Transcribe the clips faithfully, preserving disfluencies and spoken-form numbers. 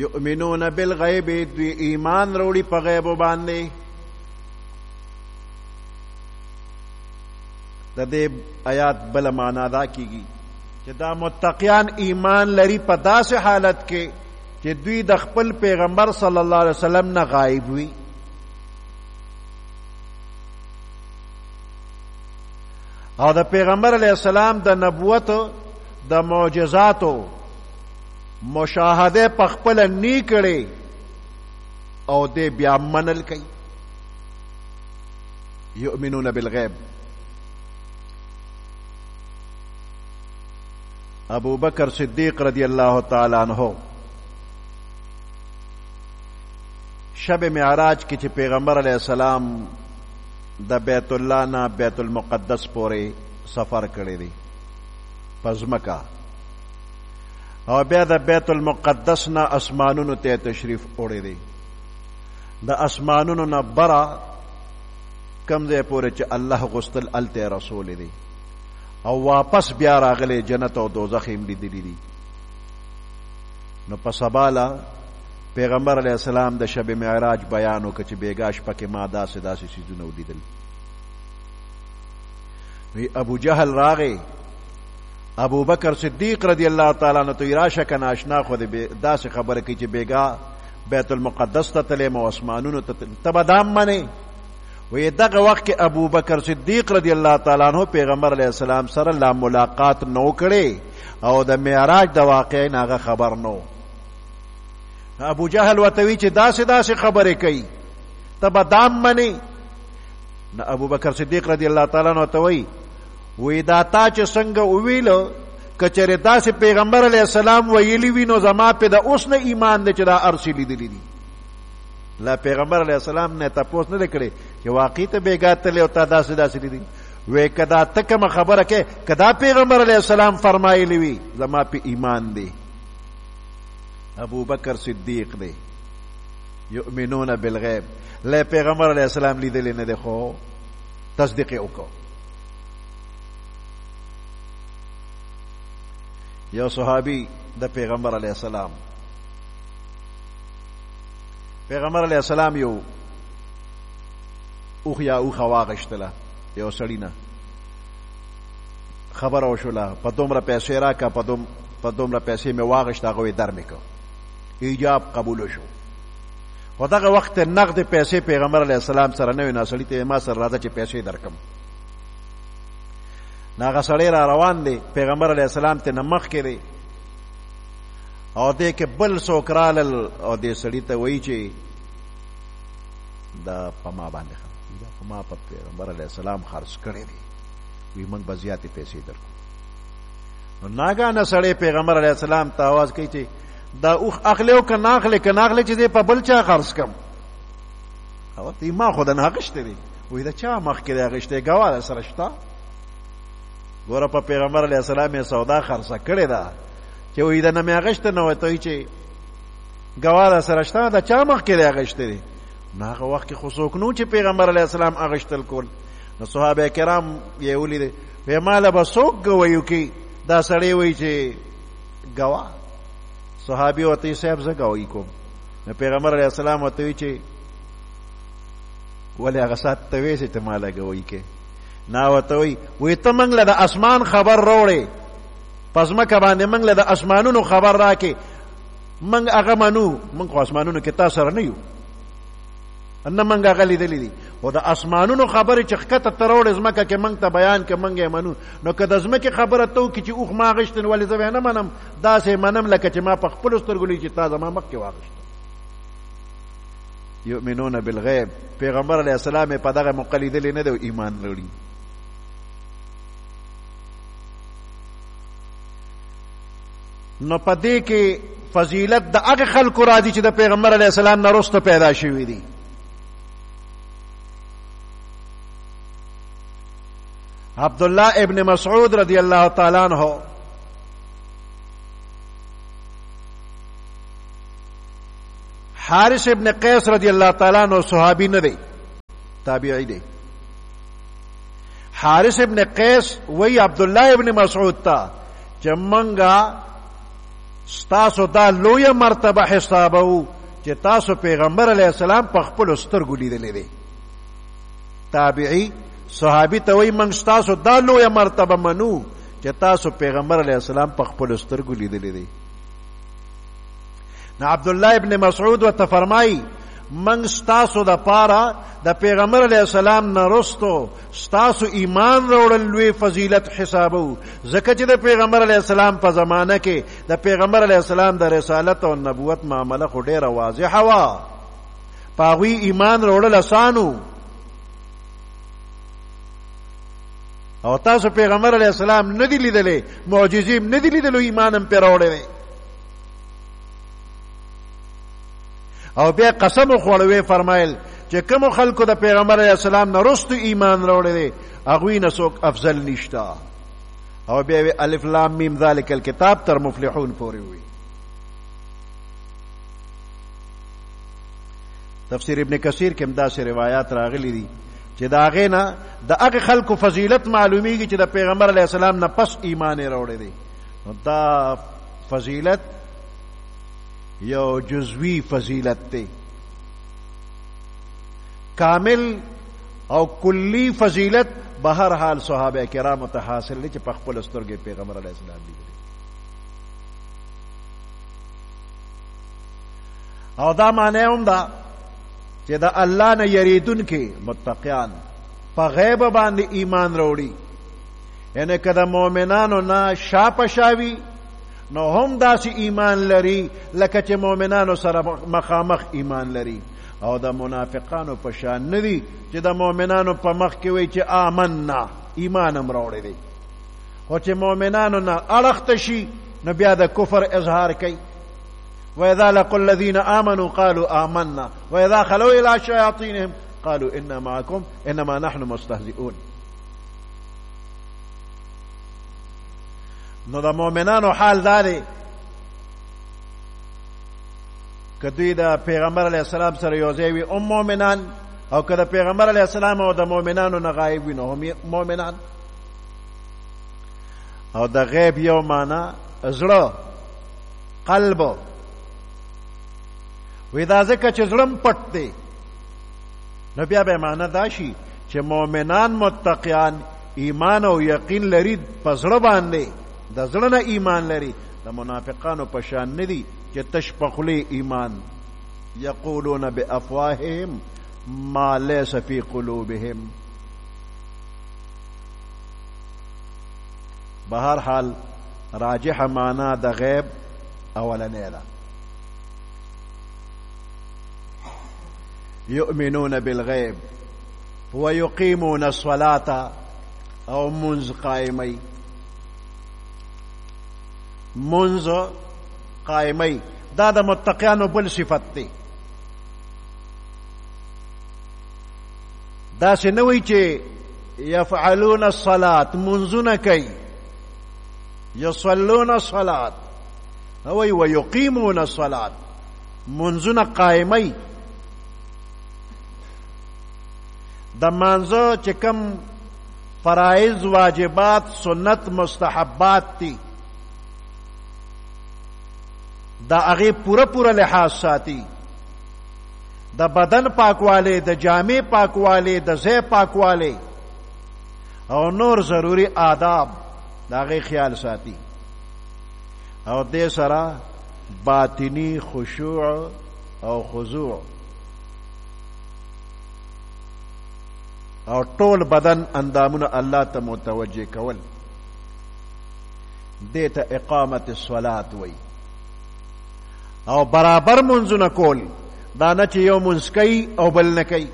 یؤمنون بالغیب دوی ایمان روڑی پا غیب باندے. دا دے آیات بل مانا دا کی گی کہ دا متقیان ایمان لری پا دا سے حالت کے کہ دوی د خپل پیغمبر صلی اللہ علیہ وسلم نہ غائب ہوئی او دا پیغمبر علیہ السلام دا نبوت دا معجزاتو مشاہدے پا خپل نی کڑے او دے بیا منل کئی. یؤمنون بالغیب. ابو بکر صدیق رضی اللہ تعالی عنہ شب معراج کی چھ پیغمبر علیہ السلام دا بیت اللہ نا بیت المقدس پورے سفر کرے دی پزمکا اور بیا دا بیت المقدس نا اسمانونو تے تشریف اوڑے دی. دا اسمانونو نا برا کم دے پورے چھ اللہ غسل التے رسول دی او واپس بیا راغلے جنت او دوزخ هم لیدلی دی. نو پسبالا پیغمبر علیہ السلام د شب معراج بیانو کچ بیگاش پک ما داس داس سیزونه ولیدل. وی ابو جہل راغے ابو بکر صدیق رضی اللہ تعالی عنہ تو راشه کنا آشنا خود داس خبر کی چ بیگا بیت المقدس ته تلم او اسمانونو ته تبدام منی. وی دغه وخت کې ابو بکر صدیق رضی اللہ تعالی عنہ پیغمبر علیہ السلام سره لا ملاقات نو کړي او د معراج د واقع نه خبر نو. ابو جہل وتوی چې داسې داسې خبرې کوي تبا دام منی. نو ابو بکر صدیق رضی اللہ تعالی عنہ توی وی دا تا چې څنګه ویلو کچره داسې پیغمبر علیہ السلام ویلی وی نو زما په د اوس نه ایمان دې چې دا ارسلی دی دی. لا پیغمبر علیہ السلام نے تپوس نه کړي چې واقعي ته بیګات له او تا داسې داسې دی وی کدا تکه خبره کې کدا پیغمبر علیہ السلام فرمایلی وی زما په ایمان دی. ابو بکر صدیق دے یؤمنون بالغیب. لے پیغمبر علیہ السلام لیدلی نه دیکھو تصدیق وکړو. یو صحابی د پیغمبر علیہ السلام پیغمبر علیہ السلام یو اوخ یا اوخ واغشتله یو سړی نه خبر او شولا په دومره پیسې راکا په دوم په دومره پیسې مې واغشت هغه در مې کو ایجاب قبول شو. خو دغه وخت نقد پیسې پیغمبر علیہ السلام سره نه وي. نه سړی ته ما سره راځه چې پیسې درکم. ناغه سړی را روان دی پیغمبر علیہ السلام ته نمخ کړي او دې کې بل څوک رالل او دې سړی ته وایي چې دا په ما باندې دا په ما په پیغمبر علیہ السلام خرڅ کړی دی وی موږ به زیاتې پیسې درکو. نو ناګانه سړی پیغمبر علیہ السلام ته आवाज کوي چې دا اوخ اخلیو که ناخلی که ناخلی چې دې په بل چا خرڅ کم. او تی ما خو د نه اخیستی دی. وایي د چا مخکې دی اخیستی ګواه در سره شته. ګوره په پیغمبر علیہ السلام یې سودا خرڅه کړې ده چې وایي د نه مې اخیسته نه وی ته وایي چې ګواه در سره شته د چا مخکې دی اخیستی دی. نو هغه وخت کې خو څوک نو چې پیغمبر علیہ السلام اخیستل کول. نو صحابه کرام یې ولیدې وی ماله به څوک ګویو کې دا سړی وایي چې ګواه. صحابی وتی صاحب زه ګواهي کوم. نو پیغمبر علیہ السلام ورته وی چې ولې هغه سات ته ویسې ته ماله ګواهي کې. نه ورته وی وی ته موږ له د اسمان خبر راوړې په ځمکه باندې موږ له د اسمانونو خبر راکې موږ هغه منو. موږ خو اسمانونو کې تا سره نه یو نه موږ هغه لیدلی دي. او د اسمانونو خبرې چې ښکته ته راوړې ځمکه کې موږ ته بیان کې موږ یې منو. نو که د ځمکې خبره ته وکړي چې اوښ ما اخیستی نو ولې زه به نه منم داسې منم لکه چې ما په خپلو سترګو لیدي چې تا زما مخکې واخیسته. یؤمنون بالغیب. پیغمبر علیہ السلام یې په دغه موقع لیدلی نه دی او ایمان لري. نو په دې کې فضیلت د هغه خلکو راځي چې د پیغمبر علیہ السلام نه وروسته پیدا شوي دي. عبداللہ ابن مسعود رضی اللہ تعالی عنہ حارث ابن قیس رضی اللہ تعالی عنہ صحابی نہ دے تابعی دے. حارث ابن قیس وہی عبداللہ ابن مسعود تا جب منگا ستاسو دا لویه مرتبه حسابو چې تاسو پیغمبر علیه السلام په خپلو سترګو لیدلی دی. تابعی صحابي ته وایي موږ ستاسو دا لویه مرتبه منو چې تاسو پیغمبر علیه السلام په خپلو سترګو لیدلی دی. نو عبدالله ابن مسعود ورته فرمایي من ستاسو د پاره د پیغمبر علیه السلام نه رستو ستاسو ایمان راوړل لوی فضیلت حسابو، ځکه چې د پیغمبر علیه السلام په زمانه کې د پیغمبر علیه السلام د رسالت او نبوت معامله خو ډېره واضحه وه، په هغوی ایمان راوړل اسانو، او تاسو پیغمبر علیه السلام نه دی لیدلی، معجزې نه دی لیدلو، ایمان هم پرې راوړی دی. او بیا قسم وخوړوي فرمایل چې کوم خلکو د پیغمبر علیه السلام نه رستو ایمان راوړی دی هغوی نه څوک افضل نشته. او بیا وی الف لام میم ذلک الکتاب تر مفلحون پورې وي. تفسیر ابن کثیر کې هم داسې روایات راغلي دي چې د هغې نه د هغې خلکو فضیلت معلومیږي چې د پیغمبر علیه السلام نه پس ایمان یې راوړی دی. نو دا فضیلت یو جزوی فضیلت دی، کامل او کلی فضیلت به هر حال صحابه کرامو ته حاصل دی چې په خپلو سترګې پیغمبر علیه السلام لیدلی. او دا معنی هم ده چې د الله نه یریدونکي متقیان په غیب باندې ایمان راوړي، یعنی که د مؤمنانو نه شا په شا وي نو هم داسې ایمان لري لکه چې مؤمنانو سره مخامخ ایمان لري، او د منافقانو په شان نه دي چې د مؤمنانو په مخ کې وایي چې آمنا ایمان هم راوړی دی، خو چې مؤمنانو نه اړخته شي نو بیا د کفر اظهار کوي. وإذا لقوا الذين آمنوا قالوا آمنا وإذا خلوا إلى شياطينهم قالوا إنا معكم إنما نحن مستهزئون. نو د مؤمنانو حال دا دی که دوی د پیغمبر علیه السلام سره یو ځای وي هم مؤمنان، او که د پیغمبر علیه السلام او د مؤمنانو نه غایب وي نو هم مؤمنان. او د غیب یو معنا زړه، قلب، وی دا ځکه چې زړه م پټ دی نو بیا به معنا دا شي چې مؤمنان متقیان ایمان او یقین لري په زړه باندې، د زړه نه ایمان لري، د منافقانو په شان نه دي چې تش په خولې ایمان، یقولون بافواههم ما لیس فی قلوبهم. بهر حال راجح معنا د غیب اولنی ده، یؤمنون بالغیب ویقیمون الصلاة او منز قائمی، منز قائمی دا د متقیانو بل صفت دی. دا سه نه وی چې یفعلون الصلاة منزونه کوي، یصلون الصلاة، وی ویقیمون الصلاة منزونه قائمی. د مانزه چې کم فرائض واجبات سنت مستحبات دي دا هغه پورا پورا لحاظ ساتي، د بدن پاکواله، د جامې پاکواله، د ځای پاکواله او نور ضروری آداب دا هغه خیال ساتي، او دې سره باطنی خشوع او خضوع او ټول بدن اندامونه الله ته متوجه کول، دې ته اقامت الصلاة وی. او برابر منځونه کول، دا نه چې یو منځ کوي او بل نه کوي.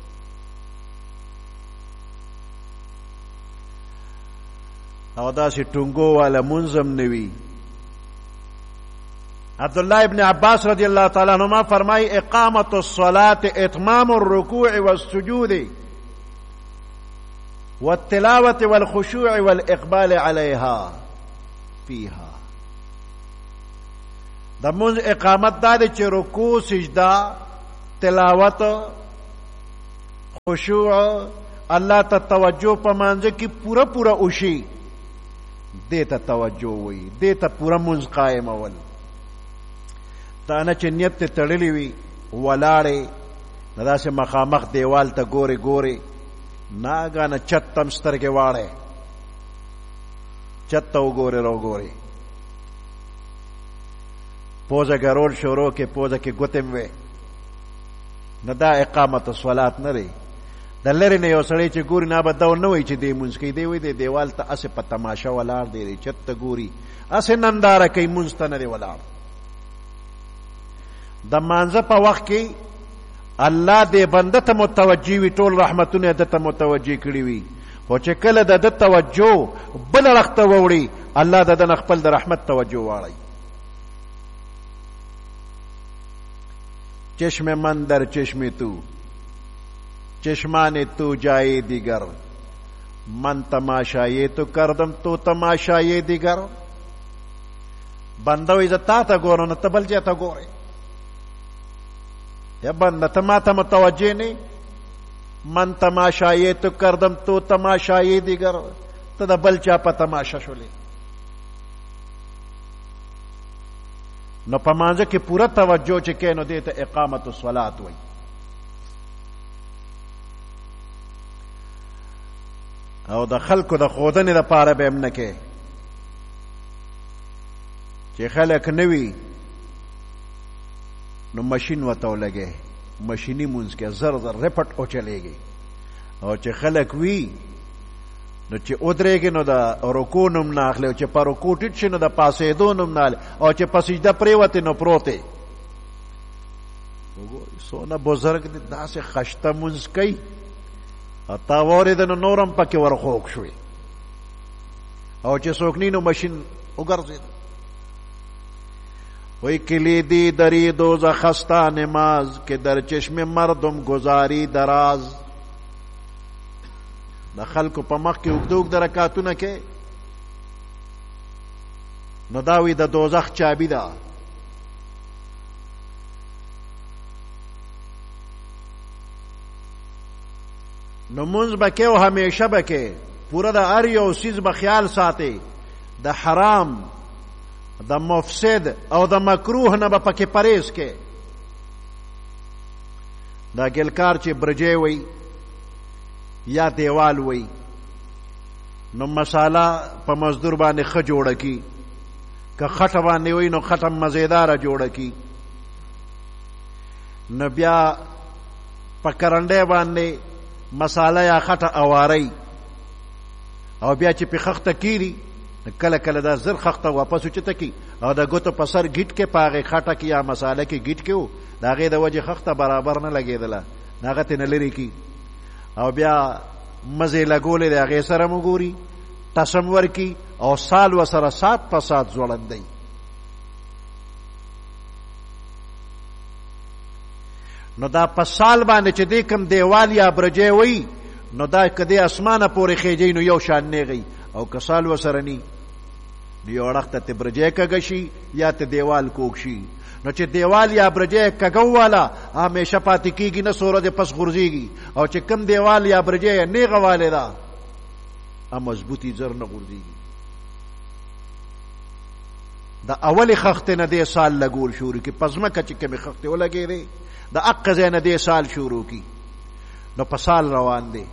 او داسې ټونګو والا منځ هم نه وي. عبدالله ابن عباس رضی اللہ تعالی عنہما فرمائی اقامت الصلاة اتمام الرکوع والسجود والتلاوة والخشوع والإقبال عليها فيها. د منځ اقامت دا دی چې رکوع، سجده، تلاوت، خشوع، الله ته توجه په مانځه کې پورا پورا وشي، دې ته توجه وایي، دې ته پورا منځ قائمول. پښتانه چې نیت ته تړلی وي ولاړې نو داسې مخامخ دیوال ته ګورې ګورې ناګانه چت تم سترګې واړې چت ته وګورې راوګورې پوزه ګرول شروع کې پوزه کې ګوتې وې نو دا اقامت الصلات نه دی د لرې نه یو سړی چې ګوري نه به دا نه وایي چې دی مونځ کوي دی وایي دی دیوال ته هسې په تماشه ولاړ دی دی چت ته ګوري هسې ننداره کوي مونځ ته نه دی ولاړ د مانځه په وخت کې الله دې بنده ته متوجه وي ټول رحمتونه ده ته متوجه کړي وي خو چې کله د ده توجه بل اړخ ته ووړي الله د ده نه خپل د رحمت توجه واړوي چشم من در چشم تو چشمان تو جائے دیگر من تماشایے تو کردم تو تماشایے دیگر بنده وي زه تا ته ګورم نو ته بل ځای ته ګورې یا بنده ته ما ته متوجه نه من تماشایے تو کردم تو تماشایے دیگر ته د بل چا په تماشا شولې نو په مانځه کې پوره توجه چې کې نو دې ته اقامت الصلات وایي او د خلکو د ښودنې دپاره به هم نه کې چې خلک نه وي نو مشین ورته ولګې مشیني مونځ کې زر زر رپټ وچلېږي او چې خلک وي نو چې ودرېږي نو د رکوع نوم نه اخلي او چې په رکوع ټیټ شي نو د پاسېدو نوم نه اخلي او چې په سجده پرېوتې نو پروت دی وګورئ څونه بزرګ دی داسې خشته مونځ کوي او تا واورېده نو نور هم پکې ورخوږ شوې او چې څوک نی نو مشین وګرځېد وی کلیدی دری دوزخ خستا نماز که در چشم مردم گزاری دراز د خلکو په مخ کې اوږده اوږده رکعتونه کې نو دا وی د دوزخ چابي ده نو مونځ به کې او همیشه به کې پوره د هر یو څیز به خیال ساتي د حرام د مفسد او د مکروه نه به پکې پرهیز کې دا ګلکار چې برجې وي یا دیوال وي نو مساله په مزدور باندې ښه جوړه کی که خټه باندې وي نو خټه مزیداره جوړه کی نو بیا په کرنډۍ باندې مساله یا خټه اواري او بیا چې په خښته کیری کله کله دا زر خښته واپس اوچته کی او د ګوتو په سر ګیټ کې په هغې خټه کې یا مساله کې ګیټ کې و د هغې د وجې خښته برابر نه لګېدله د هغه ترې نه لرې کي او بیا مزې لګولې د هغې سره مو ګوري ټسم ورکي او سال ورسره سات په سات ځوړندی نو دا په سال باندې چې دې کوم دیوال یا برجې وي نو دا که دې اسمانه پورې خیجی نو یو شان نیغی او که سال ورسره ني نو یو اړخ ته ته برجې کږه شي یا ته دیوال کوږ شي نو چې دیوال یا برجې کږه والا همیشه پاتې کېږي نه څو ورځې پس غورځېږي او چې کوم دیوال یا برجې نیغه والې ده ا مضبوطي زر نه غورځېږي د اولې خښتې نه دې سال لګول شروع کړي په ځمکه چې کومې خښتې ولګېدې د اقه ځای نه دې سال شروع کړي نو په سال روان دی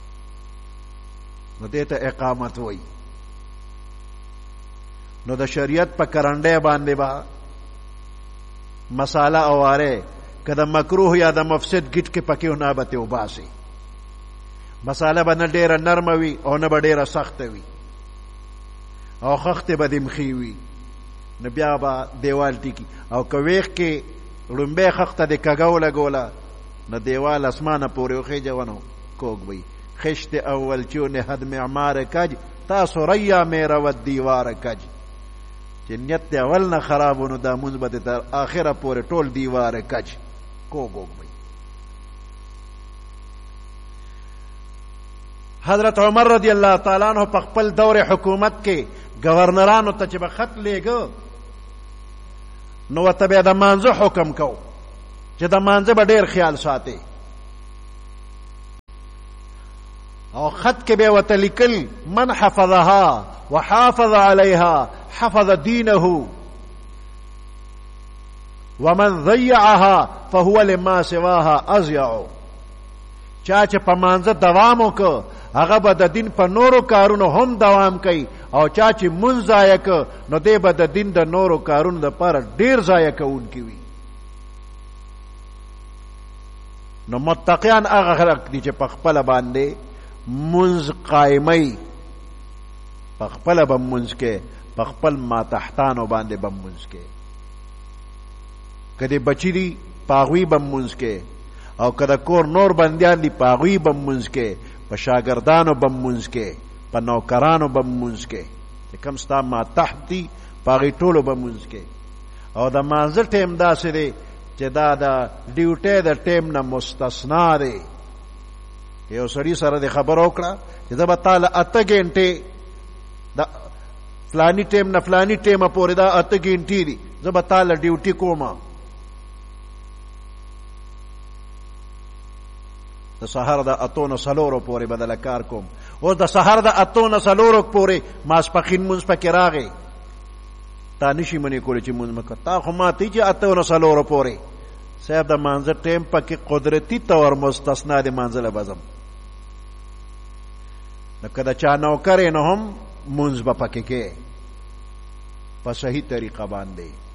نو دې ته اقامت وایي نو د شریعت په کرنډۍ باندې به مساله اواره که د مکروه یا د مفسد ګټ کې پکې نه به تې وباسي مساله به نه ډېره نرمه وي او نه به ډېره سخته وي او خښتې به دې مخې وي نو بیا به دیوال ټیکي او که ویښ کې لومبۍ خښته دې کږه ولګوله نو دیوال اسمانه پورې وخیجه ونو کوږ وي خشت اول چون حد معمار کج تاسو ریا میرا و دیوار کج چې نیت دی اول نه خراب ونو دا مونځ به تر آخره پورې ټول دیوار کج کوږ وي حضرت عمر رضی الله تعالی عنہ په خپل دور حکومت کې گورنرانو ته چې به خط لیږه نو ورته به د مانځه حکم کو چې د مانځه به ډېر خیال ساتي او خط کې به ورته لیکل من حفظها وحافظ عليها حفظ دینه ومن ضيعها فهو لما سواها اضيع. چا چې په مانځه دوام وکړ هغه به د دین په نورو کارونو هم دوام کوي، او چا چې مونځ ضایع کړ نو دی به د دین د نورو کارونو دپاره ډېر ضایع کوونکي وي. نو متقیان هغه خلک دي چې په خپله باندې مونځ قایموي، په خپله به مونځ کوي، په خپل ماتحتانو باندې به مونځ کوي. که د بچي دي په هغوی به مونځ کوي، او که د کور نور بندیان دي په هغوی به مونځ کوي، په شاګردانو به مونځ کوي، په نوکرانو به مونځ کوي، چې کوم ستا ماتحت دي په هغوی ټولو به مونځ کوي. او د مانځه ټیم داسې دی چې دا د ډیوټۍ د ټیم نه مستثنا دی. یو سړي سره د خبره وکړه چې زه به تا له اته ګنټې د فلاني ټیم نه فلاني ټیمه پورې دا اته ګنټې دي، زه به تا له ډیوټي کومه، د سهار د اتو نه څلورو پورې به دله کار کوم. اوس د سهار د اتو نه څلورو پورې ماسپښین مونځ پکې راغی، تا نشي منې کولی چې مونځ مه کوه. تا خو ماته چې اتو نه څلورو پورې صاحب د مانځه ټیم پکې قدرتي طور مستثنا د مانځه له بزم. نو که د چا نوکر یې نو هم مونځ به پکې کې په صحیح طریقه باندې.